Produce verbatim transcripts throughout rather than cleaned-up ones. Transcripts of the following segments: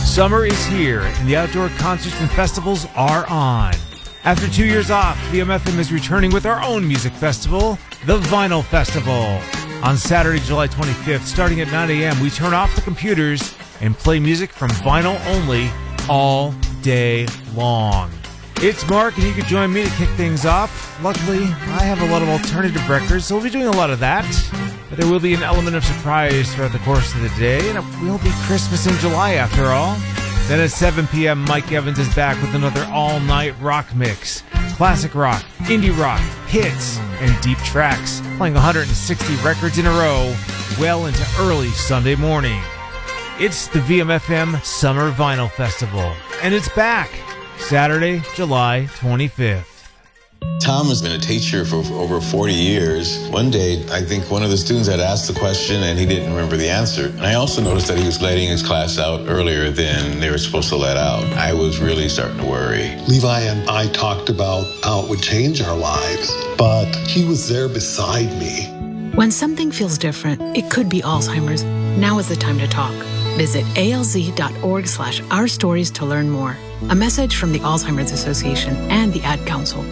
Summer is here, and the outdoor concerts and festivals are on. After two years off, V M F M is returning with our own music festival, the Vinyl Festival. On Saturday, July twenty-fifth, starting at nine a.m., we turn off the computers and play music from vinyl only all day long. It's Mark, and you can join me to kick things off. Luckily, I have a lot of alternative records, so we'll be doing a lot of that. But there will be an element of surprise throughout the course of the day, and it will be Christmas in July after all. Then at seven p.m., Mike Evans is back with another all-night rock mix. Classic rock, indie rock, hits, and deep tracks, playing one hundred sixty records in a row well into early Sunday morning. It's the V M F M Summer Vinyl Festival, and it's back Saturday, July twenty-fifth. Tom has been a teacher for over forty years. One day, I think one of the students had asked the question and he didn't remember the answer. And I also noticed that he was letting his class out earlier than they were supposed to let out. I was really starting to worry. Levi and I talked about how it would change our lives, but he was there beside me. When something feels different, it could be Alzheimer's. Now is the time to talk. Visit alz.org slash our stories to learn more. A message from the Alzheimer's Association and the Ad Council.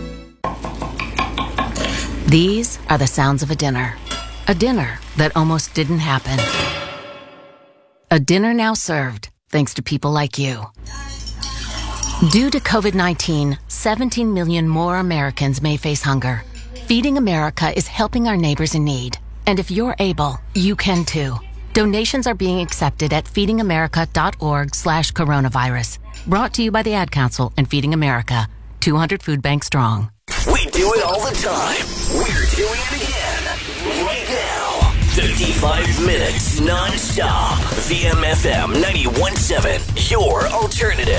These are the sounds of a dinner. A dinner that almost didn't happen. A dinner now served, thanks to people like you. Due to covid nineteen, seventeen million more Americans may face hunger. Feeding America is helping our neighbors in need. And if you're able, you can too. Donations are being accepted at feedingamerica.org slash coronavirus. Brought to you by the Ad Council and Feeding America, two hundred food banks strong. We do it all the time. We're doing it again. Right now. fifty-five minutes non-stop. V M F M ninety-one point seven. Your alternative.